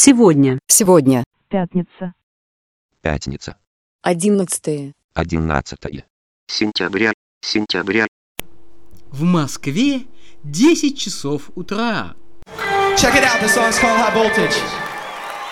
Сегодня. Сегодня. Пятница. Пятница. 11. 11 сентября. В Москве 10 часов утра. Check it out, the song's called High Voltage.